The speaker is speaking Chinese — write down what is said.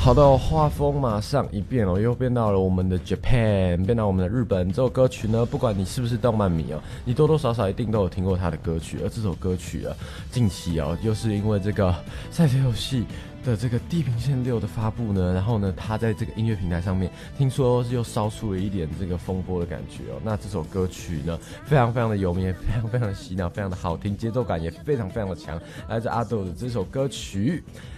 好的，画风马上一变哦，又变到了我们的 Japan， 变到我们的日本。这首歌曲呢，不管你是不是动漫迷哦，你多多少少一定都有听过他的歌曲。而这首歌曲啊，近期哦，又是因为这个赛车游戏的这个《地平线6》的发布呢，然后呢，他在这个音乐平台上面，听说又烧出了一点这个风波的感觉哦。那这首歌曲呢，非常非常的有名，也非常非常的洗脑，非常的好听，节奏感也非常非常的强。来自阿豆的这首歌曲。